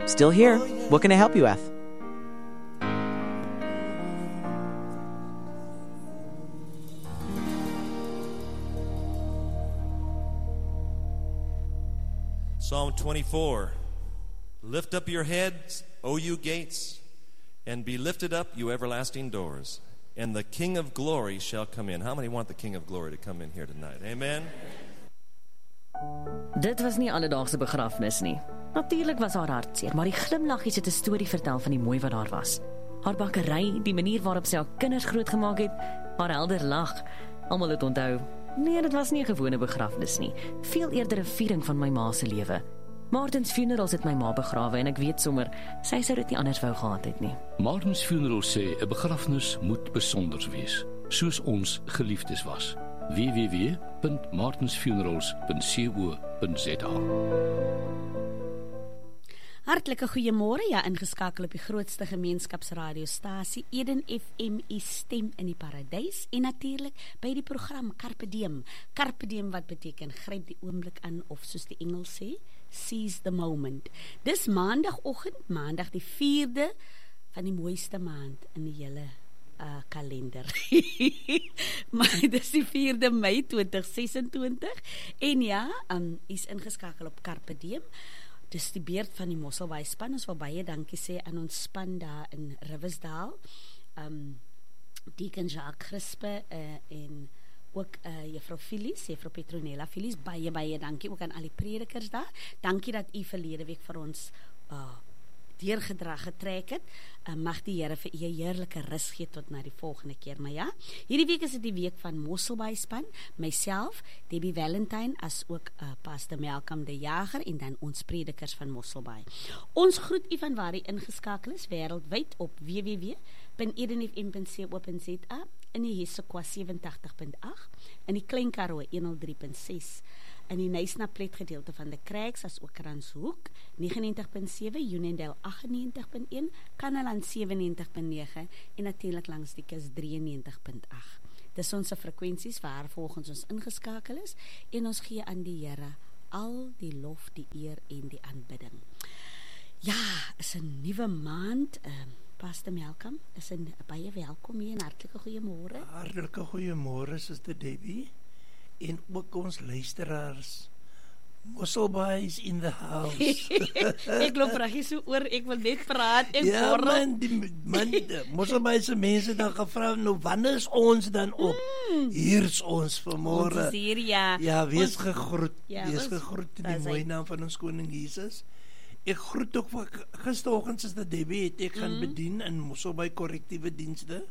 Still here. What can I help you with? Psalm 24. Lift up your heads, O you gates, and be lifted up, you everlasting doors, and the King of glory shall come in. How many want the King of glory to come in here tonight? Amen? Dit was nie alledaagse begrafnis nie. Natuurlik was haar hartseer, maar die glimlaggies het 'n storie vertel van die mooi wat daar was. Haar bakkery, die manier waarop sy haar kinders grootgemaak het, haar helder lag. Almal het onthou. Nee, dit was nie 'n gewone begrafnis nie. Veel eerder 'n viering van my ma se lewe. Martins Funerals het my ma begrawe en ek weet sommer, sy sou dit nie anders wou gehad het nie. Martins Funerals sê 'n begrafnis moet besonder wees, soos ons geliefdes was. www.martinsfunerals.co.za. Hartlike goeiemôre, ja, ingeskakel op die grootste gemeenskapsradiostasie Eden FM, u stem in die paradys, en natuurlik by die program Carpe Diem. Carpe Diem wat beteken gryp die oomblik aan, of soos die Engels sê, seize the moment. Dis maandagoggend, maandag die 4de van die mooiste maand in die hele kalender. Maar dis die 4de Mei 2026 en ja, is ingeskakel op Carpe Diem. Dis die beurt van die Mosselbaai span. Ons wil baie dankie sê aan ons span daar in Riversdal, Deacon Jacques Crispe en ook juffrou Phyllis, juffrou Petronella Phyllis, baie dankie ook aan al die predikers daar. Dankie dat u verlede week vir ons deurgedrag getrek het. Mag die Here vir u 'n heerlike rus gee tot na die volgende keer. Maar ja, hierdie week is dit die week van Mosselbaai span, myself, Debbie Valentine, as ook Pastor Malcolm de Jager en dan ons predikers van Mosselbaai. Ons groet u van waar u ingeskakel is wêreldwyd op www.edenfm.co.za, in die Hessequa 87.8, in die Klein Karoo 103.6, in die Nysna-Plet gedeelte van de Kruiks, as ook Ranshoek 99.7, Unendale 98.1, Kanaland 97.9 en natuurlik langs die kus 93.8. Dis ons frekwensies waar volgens ons ingeskakel is en ons gee aan die Here al die lof, die eer en die aanbidding. Ja, is 'n nuwe maand. Pastor Malcolm, is 'n baie welkom hier en hartlike goeiemôre. Hartlike goeiemôre, Suster Debbie, en ook ons luisteraars. Mosselbaai is in the house. Ek loop regtig so oor, ek wil net praat en ja, man, Mosselbaai se mense dan gevra, nou wanneer is ons dan op? Hier is ons vanmôre. Ons is hier, ja. Ja, wees gegroet. Ja, wees gegroet in die mooie naam van ons koning Jesus. Ek groet ook gisteroggend is dit Debbie, het ek gaan bedien in Mosselbaai korrektiewe dienste.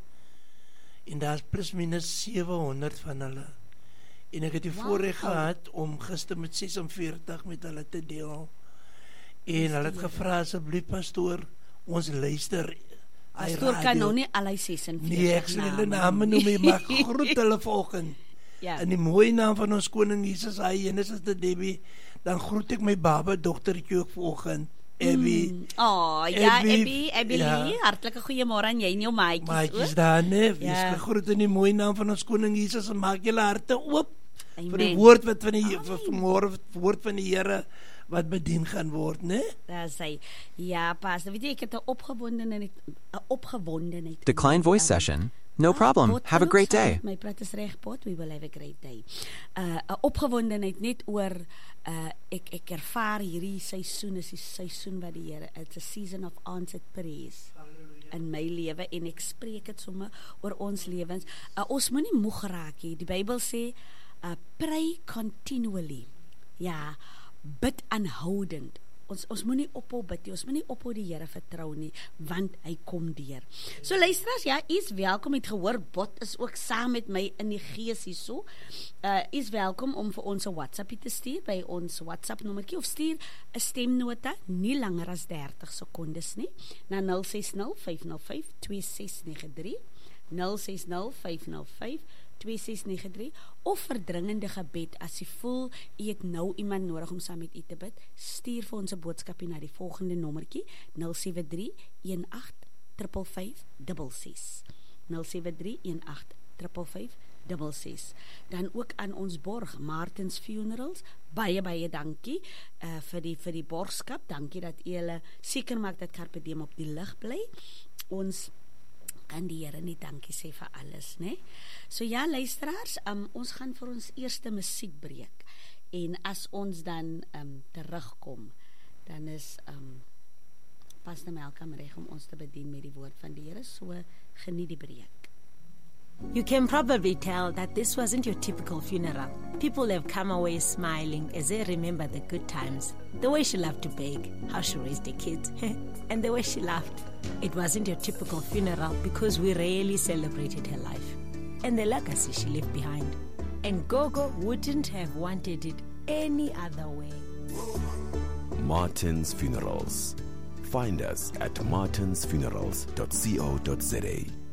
En daar is plus minus 700 van hulle. En ek het die voorreg gehad om gister met 46 met hulle te deel. En hulle het gevra, asseblief pastoor, ons luister. Pastoor kan nou nie al die 46 nee, ek sal hulle name noem, maar groet hulle volgend. Ja. In die mooie naam van ons koning Jesus, hy en is dit Debbie, dan groet ek my baba dogtertjie ook volgend, Abby. Abby Lee, hartlike goeiemôre aan jy en jou maatjies daar, nee, wees gegroet in die mooie naam van ons koning Jesus, en maak julle harte oop vir die woord wat van die woord van die Here wat bedien gaan word, né? Daar sê, ja, pas, weet jy, ek het 'n opgewondenheid. Decline voice session. No problem. Have a great day. My plat is reg, Pot. We will have a great day. 'n opgewondenheid net oor ek ervaar hierdie seisoen is die seisoen wat die Here, it's a season of answered prayers in my lewe, en ek spreek dit sommer oor ons lewens. Ons moenie moeg raak nie. Die Bybel sê pray continually. Ja, bid aanhoudend. Ons moenie ophou bid nie, ons moenie ophou die Here vertrou nie, want hy kom deur. So luisteraars, ja, is welkom, het gehoor, Bot is ook saam met my in die gees hierso. Is welkom om vir ons 'n WhatsApp te stuur by ons WhatsApp nommertjie, of stuur 'n stemnota, nie langer as 30 sekondes nie, na 060-505-2693, 060-505-2693, of verdringende gebed, as jy voel, jy het nou iemand nodig om saam met u te bid, stuur vir ons 'n boodskapie na die volgende nommertjie, 073-18-555-66, 073-18-555-66. 666. Dan ook aan ons borg, Martins Funerals, baie dankie vir die borgskap. Dankie dat julle seker maak dat Carpe Diem op die lig bly. Ons kan die Here nie dankie sê vir alles, né? So ja, luisteraars, ons gaan vir ons eerste musiekbreek. En as ons dan terugkom, dan is Pastor Malcolm reg om ons te bedien met die woord van die Here. So geniet die breek. You can probably tell that this wasn't your typical funeral. People have come away smiling as they remember the good times. The way she loved to bake, how she raised the kids, and the way she laughed. It wasn't your typical funeral because we rarely celebrated her life and the legacy she left behind. And Gogo wouldn't have wanted it any other way. Martins Funerals. Find us at martinsfunerals.co.za.